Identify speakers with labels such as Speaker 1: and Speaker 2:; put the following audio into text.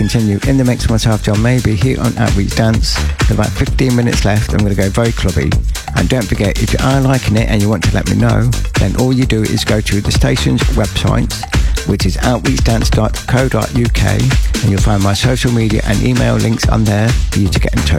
Speaker 1: continue in the mix myself, John Maybe, here on Outreach Dance. With about 15 minutes left, I'm going to go very clubby. And don't forget, if you are liking it and you want to let me know, then all you do is go to the station's website, which is outreachdance.co.uk, and you'll find my social media and email links on there for you to get in touch.